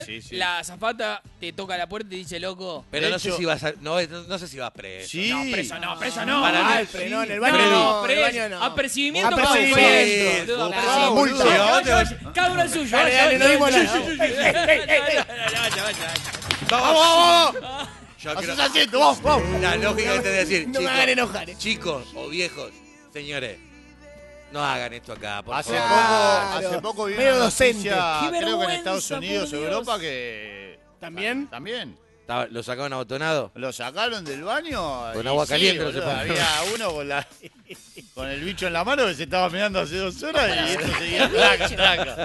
Sí. La azafata te toca la puerta y dice, loco. Pero De no hecho- sé si vas a, no sé si vas preso. Sí. No, preso no. Para mí, No, en el baño No, no, en el preso. baño no. Apercibimiento con Apercibimiento. No, Sí, apercibimiento. multa. Vaya, cada uno el suyo. Dale, dale, no dimos nada. Vamos. Yo Haces creo- asiento, vamos. La lógica que te voy a decir, No me hagan enojar. chicos o viejos, señores, no hagan esto acá, por Hace favor. Claro. poco vi Medio una docente. noticia, Qué creo que en vergüenza, Estados Unidos, por Dios. Europa, que... ¿También? También. ¿Lo sacaban abotonado? Lo sacaron del baño. Con y agua sí, caliente, no se boludo, puede. había uno con el bicho en la mano que se estaba mirando hace 2 horas y esto seguía traca.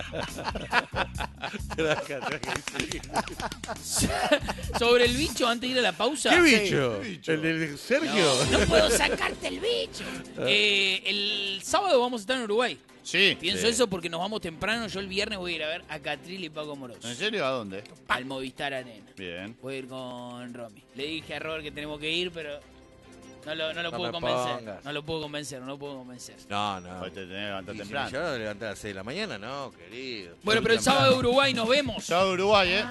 Sobre el bicho, antes de ir a la pausa. ¿Qué bicho? ¿El de Sergio? No puedo sacarte el bicho. El sábado vamos a estar en Uruguay. Sí. Pienso eso porque nos vamos temprano. Yo el viernes voy a ir a ver a Catril y Paco Moroso. ¿En serio? ¿A dónde? Al Movistar Arena. Bien. Voy a ir con Romy. Le dije a Robert que tenemos que ir, pero no lo No puedo me convencer. pongas. No lo puedo convencer. No, no. Hoy te tenés que levantar Y si temprano. me llevaron a levantar a las 6 de la mañana, no, querido. Bueno, pero el sábado de Uruguay nos vemos. Chao Uruguay, ¿eh?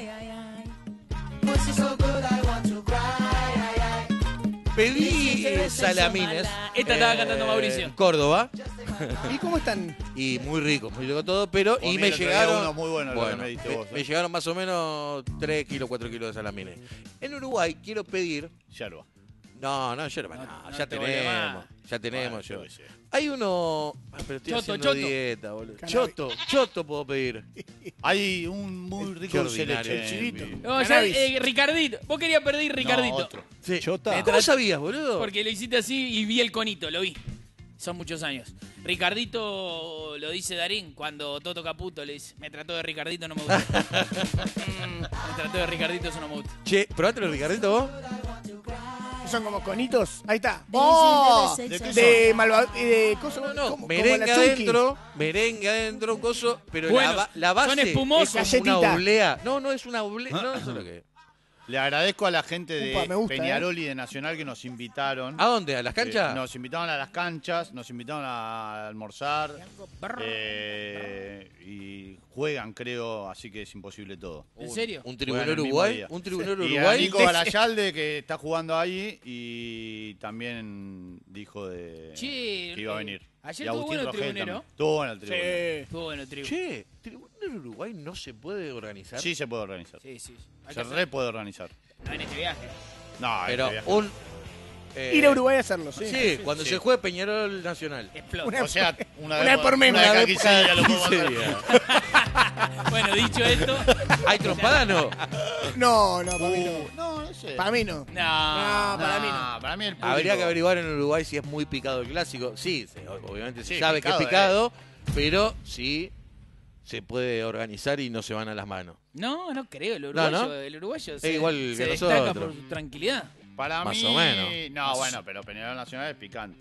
Pedí salamines. Esta estaba cantando Mauricio. En Córdoba. ¿Y cómo están? Y muy rico todo, pero Comí y el me otro día llegaron uno muy bueno, lo que me diste vos, me llegaron más o menos 3 kilos, 4 kilos de salamines. En Uruguay quiero pedir, Yerba. no, yerba, no, no ya te vuelve tenemos, más. ya tenemos Bueno, yerba. yo qué sé. Hay uno, pero estoy Choto, haciendo choto. dieta, boludo. Cannabis. Choto puedo pedir. Hay un muy Qué rico dulce de ordinario. leche. El chivito. No, ya, Cannabis. Ricardito. Vos querías pedir Ricardito. No, otro. Sí. Chota. ¿Cómo sabías, boludo? Porque lo hiciste así y vi el conito, lo vi. Son muchos años. Ricardito lo dice Darín cuando Toto Caputo le dice, me trató de Ricardito, no me gusta. Me trató de Ricardito, eso no me gusta. Che, ¿probaste los Ricardito vos? Son como conitos. Ahí está. ¡Oh! ¿De qué De malva... de coso, No, como merengue la chunky. adentro, coso, pero Bueno, la base son espumosos. es como una Galletita. oblea. No es una oblea, no sé lo que es. Le agradezco a la gente de Upa, me gusta, Peñarol y de Nacional que nos invitaron. ¿A dónde? ¿A las canchas? Nos invitaron a las canchas, nos invitaron a almorzar. Y juegan, creo, así que es imposible todo. ¿En serio? ¿Un tribunal Juegan el mismo Uruguay? día. ¿Un tribunal Y a Uruguay? Nico Garayalde, que está jugando ahí, y también dijo Che, que iba a venir. ayer Y estuvo Agustín bueno el Rogel tribunero. también. Estuvo bueno el tribunero. Estuvo bueno el tribu. Che, ¿tribunal Uruguay no se puede organizar? Sí se puede organizar. Sí. Hay Se que re puede organizar. hacer- no en este viaje. No, Pero este viaje. un... Ir a Uruguay a hacerlo, sí. Sí, cuando Sí. se juegue Peñarol Nacional. Explota. O sea, una Una por mes, una de una cada vez 15 días lo podemos 15 hacer. días. Bueno, dicho esto. ¿Hay trompada no? No, para mí no. No, no sé. Para mí no. No. para mí no. Para mí el público... Habría que averiguar en Uruguay si es muy picado el clásico. Sí, obviamente se Sí, sabe que es picado, picado, pero sí se puede organizar y no se van a las manos. No creo. El No, uruguayo, ¿no? el uruguayo Es igual que se destaca nosotros. por su tranquilidad. Para Más mí... o menos. No, bueno, pero Peñarol Nacional es picante.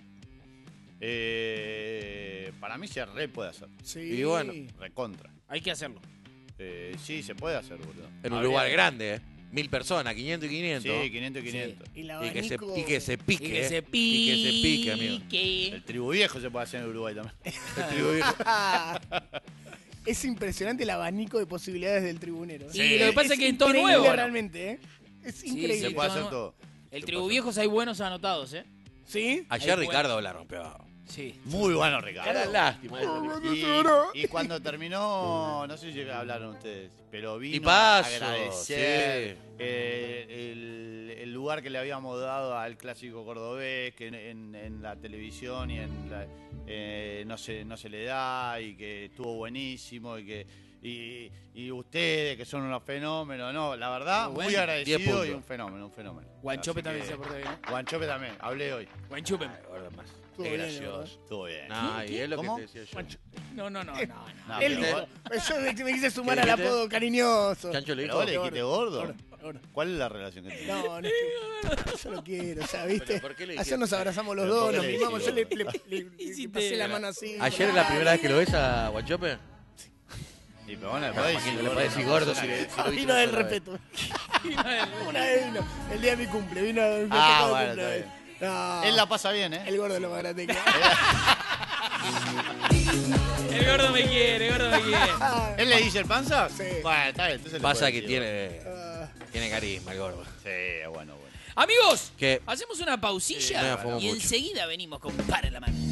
Para mí se re puede hacer. Sí. Y bueno. Recontra. Hay que hacerlo. Sí, se puede hacer, boludo. En un Habría- lugar grande, 1000 personas, 500 y 500. Sí, 500 y 500. Y, el Y que se, abanico... y que se pique. Y que se Y que se pique, amigo. El tribu viejo se puede hacer en Uruguay también. El tribu viejo. Es impresionante el abanico de posibilidades del tribunero. Y lo que pasa es que es todo increíble nuevo. realmente, ¿eh? Es increíble. Se puede no, hacer no. todo. El tribu viejos hay buenos anotados, ¿eh? ¿Sí? Ayer Ahí Ricardo la rompió. Sí. Muy bueno, Ricardo. Era lástima. Y cuando terminó, no sé si llegué a hablar ustedes, pero vino Y paso, a agradecer sí. el lugar que le habíamos dado al clásico cordobés, que en la televisión y en la, no se le da, y que estuvo buenísimo, y ustedes que son unos fenómenos, no, la verdad, Muy bueno. muy 10 agradecido puntos. y un fenómeno. Guanchope Así también que- se portó bien. ¿eh? Guanchope también, hablé hoy, Guanchupe. Estuvo Qué bien, gracioso. estuvo bien. No, y es lo ¿Cómo? que te decía yo. No. No, Él pero dijo, yo me quise sumar ¿Qué al dijiste? apodo cariñoso. Chancho le pero dijo. vos le dijiste gordo. Gordo. ¿Cuál es la relación que tiene? No, no es que yo lo quiero, o sea, ¿viste? ¿Pero por qué le dijiste? Ayer nos abrazamos los ¿Pero dos, por qué nos le mimamos, yo dijiste le pasé la mano así. ¿Ayer es la primera vez que lo ves a Guanchope? Y pero bueno, le podés decir Le gordo, puedes decir no, gordo persona si que- le si lo viste Vino una del sola vez. respeto. Una vez vino, el día de mi cumple, vino el Ah, festejo de bueno, cumple. está No, Él la pasa bien, ¿eh? el gordo es lo más grande que hay. El gordo me quiere, el gordo me quiere. ¿Él le dice el panza? Sí. Bueno, está bien. Entonces le Pasa puedo que decir, tiene carisma el gordo. Sí, bueno. Amigos, ¿Qué? hacemos una pausilla Sí, me afumo y mucho. enseguida venimos con Para en la Mano.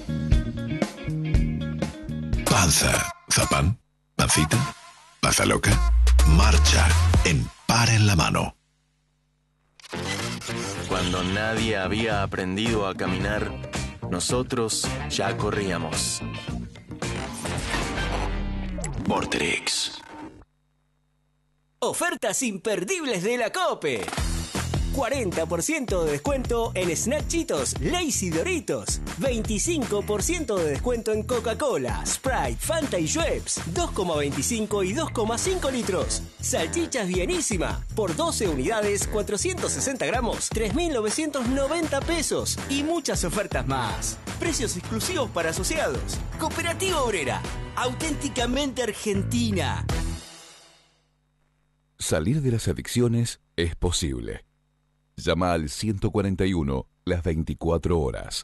Panza, zapan, pancita, panza loca, marcha en Para en la Mano. Cuando nadie había aprendido a caminar, nosotros ya corríamos. Vorterix. Ofertas imperdibles de la COPE. 40% de descuento en Snack Cheetos, Lay's y Doritos. 25% de descuento en Coca-Cola, Sprite, Fanta y Schweppes. 2,25 y 2,5 litros. Salchichas Bienísima. Por 12 unidades, 460 gramos, 3.990 pesos. Y muchas ofertas más. Precios exclusivos para asociados. Cooperativa Obrera. Auténticamente argentina. Salir de las adicciones es posible. Llama al 141 las 24 horas.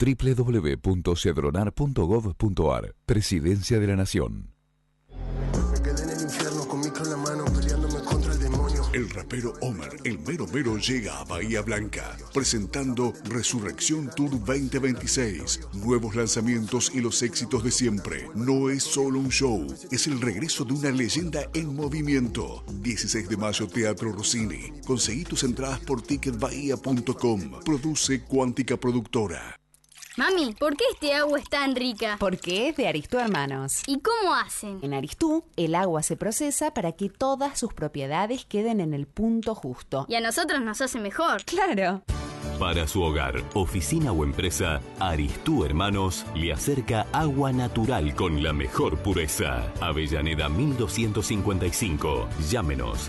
www.cedronar.gov.ar. Presidencia de la Nación. Me quedé en el infierno con micro en la mano peleándome contra el demonio. El rapero Omar, el mero mero, llega a Bahía Blanca, presentando Resurrección Tour 2026. Nuevos lanzamientos y los éxitos de siempre. No es solo un show, es el regreso de una leyenda en movimiento. 16 de mayo, Teatro Rossini. Conseguí tus entradas por ticketbahía.com. Produce Cuántica Productora. Mami, ¿por qué este agua es tan rica? Porque es de Aristú Hermanos. ¿Y cómo hacen? En Aristú, el agua se procesa para que todas sus propiedades queden en el punto justo. Y a nosotros nos hace mejor. ¡Claro! Para su hogar, oficina o empresa, Aristú Hermanos le acerca agua natural con la mejor pureza. Avellaneda 1255. Llámenos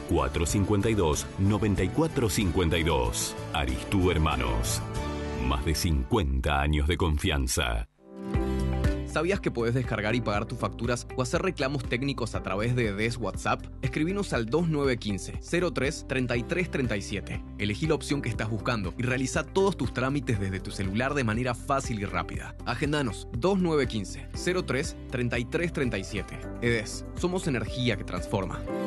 452-9452. Aristú Hermanos. Más de 50 años de confianza. ¿Sabías que puedes descargar y pagar tus facturas o hacer reclamos técnicos a través de DES WhatsApp? Escribinos al 2915-03-3337. Elegí la opción que estás buscando y realiza todos tus trámites desde tu celular de manera fácil y rápida. Agendanos 2915-03-3337. EDES, somos energía que transforma.